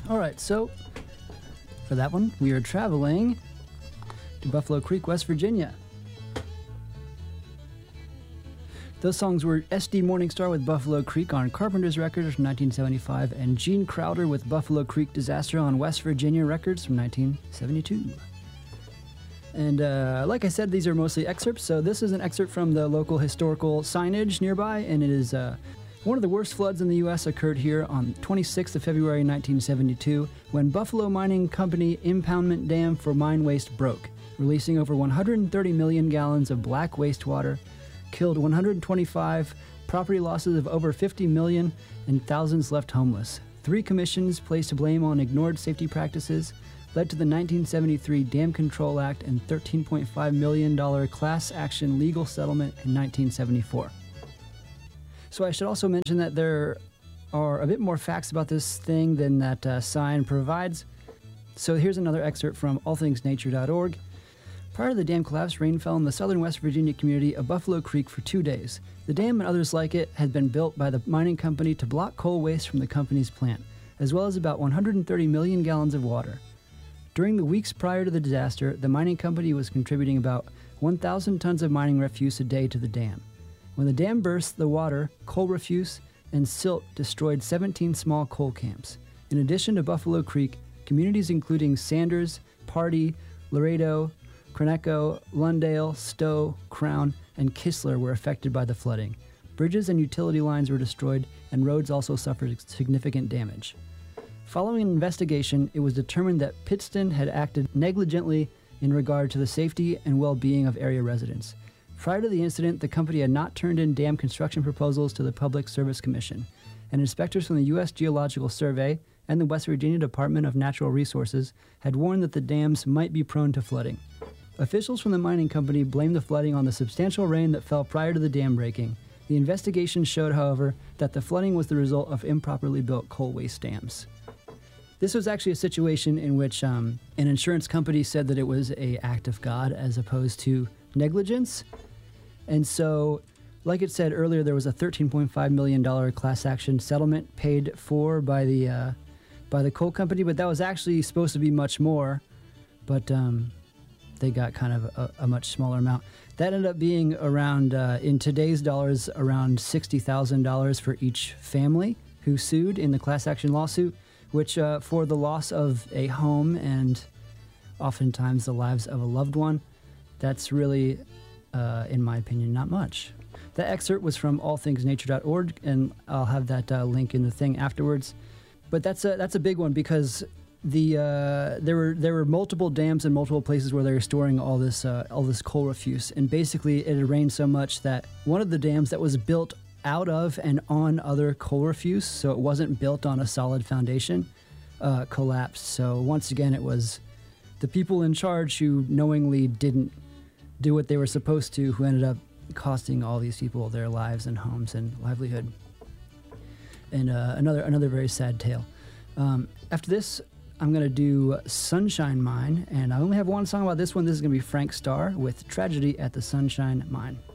All right, so for that one, we are traveling to Buffalo Creek, West Virginia. Those songs were S.D. Morningstar with Buffalo Creek on Carpenter's Records from 1975 and Gene Crowder with Buffalo Creek Disaster on West Virginia Records from 1972. And like I said, these are mostly excerpts, so this is an excerpt from the local historical signage nearby, and it is one of the worst floods in the U.S. occurred here on 26th of February 1972 when Buffalo Mining Company impoundment dam for mine waste broke, releasing over 130 million gallons of black wastewater, killed 125, property losses of over 50 million, and thousands left homeless. 3 commissions placed blame on ignored safety practices led to the 1973 Dam Control Act and $13.5 million class action legal settlement in 1974. So I should also mention that there are a bit more facts about this thing than that sign provides. So here's another excerpt from allthingsnature.org. Prior to the dam collapse, rain fell in the southern West Virginia community of Buffalo Creek for 2 days. The dam and others like it had been built by the mining company to block coal waste from the company's plant, as well as about 130 million gallons of water. During the weeks prior to the disaster, the mining company was contributing about 1,000 tons of mining refuse a day to the dam. When the dam burst, the water, coal refuse, and silt destroyed 17 small coal camps. In addition to Buffalo Creek, communities including Sanders, Pardee, Laredo, Conecuh, Lundale, Stowe, Crown, and Kistler were affected by the flooding. Bridges and utility lines were destroyed, and roads also suffered significant damage. Following an investigation, it was determined that Pittston had acted negligently in regard to the safety and well-being of area residents. Prior to the incident, the company had not turned in dam construction proposals to the Public Service Commission, and inspectors from the U.S. Geological Survey and the West Virginia Department of Natural Resources had warned that the dams might be prone to flooding. Officials from the mining company blamed the flooding on the substantial rain that fell prior to the dam breaking. The investigation showed, however, that the flooding was the result of improperly built coal waste dams. This was actually a situation in which an insurance company said that it was an act of God as opposed to negligence. And so, like it said earlier, there was a $13.5 million class action settlement paid for by the coal company, but that was actually supposed to be much more. But they got kind of a much smaller amount. That ended up being around, in today's dollars, around $60,000 for each family who sued in the class action lawsuit, which for the loss of a home and oftentimes the lives of a loved one, that's really, in my opinion, not much. That excerpt was from allthingsnature.org, and I'll have that link in the thing afterwards. But that's a big one because there were multiple dams in multiple places where they were storing all this coal refuse, and basically it had rained so much that one of the dams that was built out of and on other coal refuse, so it wasn't built on a solid foundation, collapsed. So once again, it was the people in charge who knowingly didn't do what they were supposed to, who ended up costing all these people their lives and homes and livelihood. And another very sad tale. After this, I'm going to do Sunshine Mine, and I only have one song about this one. This is going to be Frank Starr with Tragedy at the Sunshine Mine.